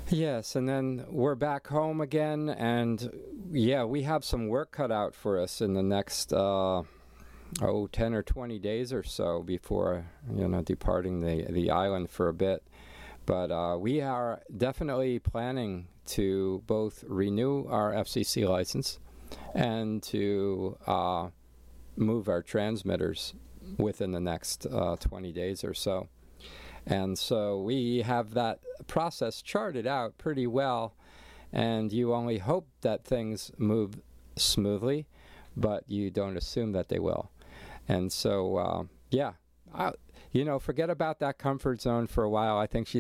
Yes, and then we're back home again, and yeah, we have some work cut out for us in the next 10 or 20 days or so before departing the island for a bit. But we are definitely planning to both renew our FCC license and to move our transmitters within the next 20 days or so. And so we have that process charted out pretty well, and you only hope that things move smoothly, but you don't assume that they will. And so, forget about that comfort zone for a while. I think